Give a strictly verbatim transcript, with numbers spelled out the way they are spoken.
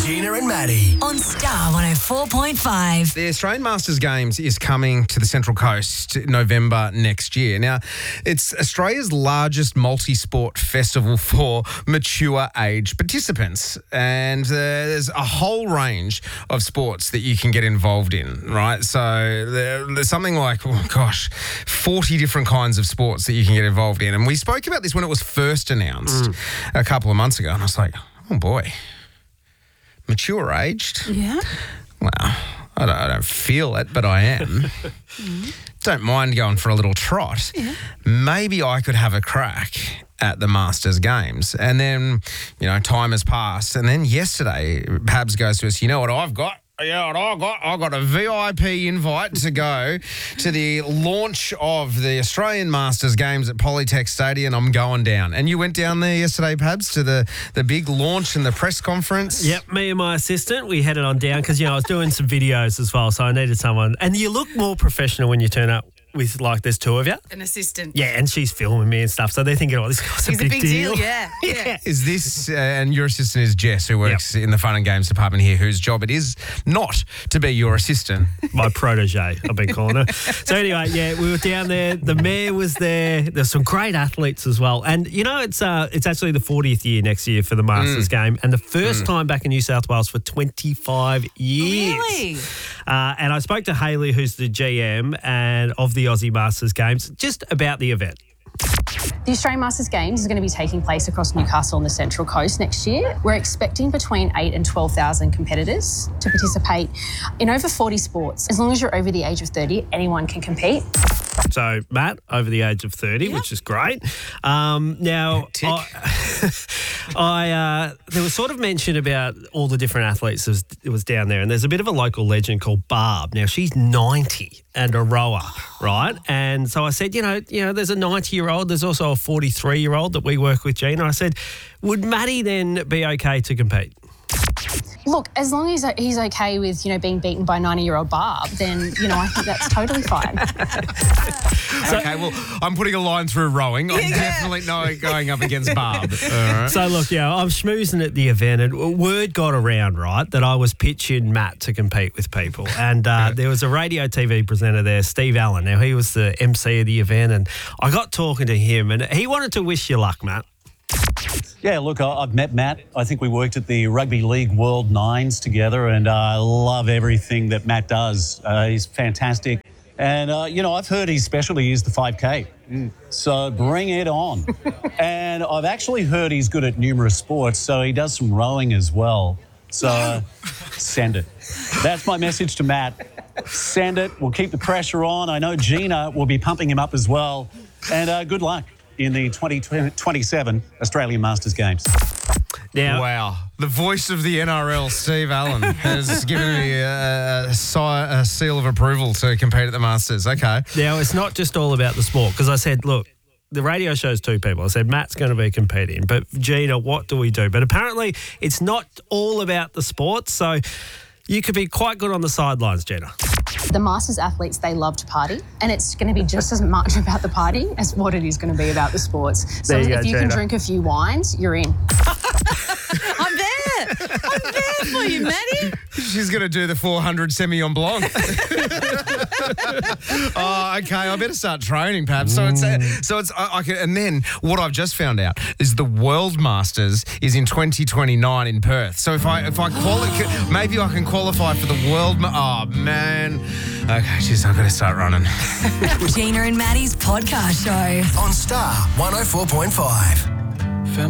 Gina and Maddie. On Star one oh four point five. The Australian Masters Games is coming to the Central Coast November next year. Now, it's Australia's largest multi-sport festival for mature age participants. And uh, there's a whole range of sports that you can get involved in, right? So there, there's something like, oh gosh, forty different kinds of sports that you can get involved in. And we spoke about this when it was first announced mm. a couple of months ago. And I was like, oh boy, mature aged? Yeah. Well, I don't, I don't feel it, but I am. mm. Don't mind going for a little trot. Yeah. Maybe I could have a crack at the Masters Games. And then, you know, time has passed. And then yesterday, Pabs goes to us, you know what I've got? Yeah, and I got I got a V I P invite to go to the launch of the Australian Masters Games at Polytech Stadium. I'm going down. And you went down there yesterday, Pabs, to the, the big launch and the press conference? Yep, me and my assistant, we headed on down because, you know, I was doing some videos as well, so I needed someone. And you look more professional when you turn up with, like, there's two of you. An assistant. Yeah, and she's filming me and stuff, so they're thinking, oh, this guy's He's a big, a big deal. deal. Yeah, yeah. Is this, uh, and your assistant is Jess, who works yep. in the Fun and Games department here, whose job it is not to be your assistant. My protege, I've been calling her. So anyway, yeah, we were down there. The mayor was there. There's some great athletes as well. And, you know, it's uh, it's actually the fortieth year next year for the Masters mm. game, and the first mm. time back in New South Wales for twenty-five years. Really? Uh, and I spoke to Hayley, who's the G M and of the Aussie Masters Games, just about the event. The Australian Masters Games is going to be taking place across Newcastle on the Central Coast next year. We're expecting between eight and twelve thousand competitors to participate in over forty sports. As long as you're over the age of thirty, anyone can compete. So, Matt, over the age of thirty, yeah. which is great. Um, now, I, I uh, there was sort of mention about all the different athletes that was, that was down there, and there's a bit of a local legend called Barb. Now, she's ninety and a rower, right? And so I said, you know, you know, there's a ninety-year-old, there's also a forty-three-year-old that we work with, Gina. I said, would Maddie then be okay to compete? Look, as long as he's okay with, you know, being beaten by ninety-year-old Barb, then, you know, I think that's totally fine. So, okay, well, I'm putting a line through rowing. I'm yeah. definitely not going up against Barb. All right. So, look, yeah, I'm schmoozing at the event, and word got around, right, that I was pitching Matt to compete with people. And uh, there was a radio T V presenter there, Steve Allen. Now, he was the M C of the event, and I got talking to him, and he wanted to wish you luck, Matt. Yeah, look, I've met Matt. I think we worked at the Rugby League World Nines together, and I uh, love everything that Matt does. Uh, he's fantastic. And, uh, you know, I've heard his specialty is the five K. Mm. So bring it on. And I've actually heard he's good at numerous sports, so he does some rowing as well. So uh, send it. That's my message to Matt. Send it. We'll keep the pressure on. I know Gina will be pumping him up as well. And uh, good luck in the twenty twenty-seven Australian Masters Games. Now, wow. The voice of the N R L, Steve Allen, has given me a, a, a seal of approval to compete at the Masters. Okay. Now, it's not just all about the sport, because I said, look, the radio show's two people. I said, Matt's going to be competing, but Gina, what do we do? But apparently it's not all about the sport, so you could be quite good on the sidelines, Gina. The Masters athletes, they love to party, and it's going to be just as much about the party as what it is going to be about the sports. So there you if go, you Gina. can drink a few wines, you're in. I'm there. I'm there for you, Maddie. She's going to do the four hundred semi-en blanc. Oh, okay. I better start training, perhaps. So it's, uh, so it's, I, I can, and then what I've just found out is the World Masters is in twenty twenty-nine in Perth. So if I, if I qualify, maybe I can qualify for the World. Ma- oh man. Okay, geez, I've got to start running. Gina and Maddie's podcast show On Star one oh four point five.